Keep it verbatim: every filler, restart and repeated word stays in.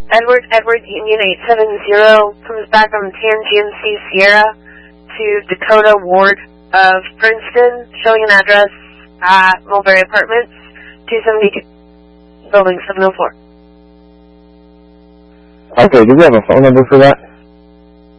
Edward, Edward, Union eight seven zero, comes back on Tangent Sierra to Dakota Ward of Princeton, showing an address at Mulberry Apartments, two seventy-two, building seven oh four. Okay, do we have a phone number for that?